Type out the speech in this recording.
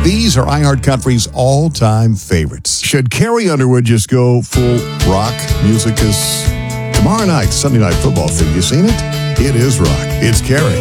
These are iHeartCountry's all-time favorites. Should Carrie Underwood just go full rock music? Tomorrow night, Sunday Night Football thing, you seen it? It is rock. It's Carrie.